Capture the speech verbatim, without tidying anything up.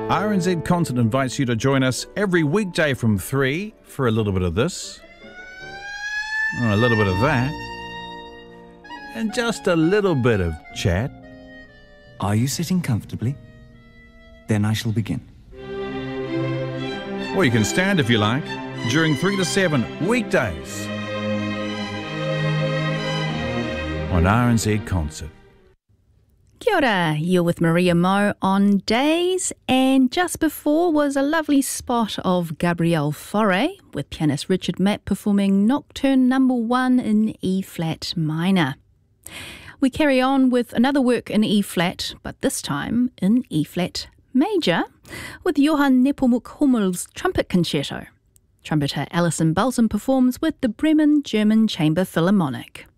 R N Z Concert invites you to join us every weekday from three for a little bit of this, or a little bit of that, and just a little bit of chat. Are you sitting comfortably? Then I shall begin. Or you can stand if you like, during three to seven weekdays on R N Z Concert. Kia ora, you're with Maria Mo on Days, and just before was a lovely spot of Gabrielle Fauré with pianist Richard Matt performing Nocturne number one in E-flat minor. We carry on with another work in E-flat, but this time in E-flat major, with Johann Nepomuk Hummel's trumpet concerto. Trumpeter Alison Balsam performs with the Bremen German Chamber Philharmonic.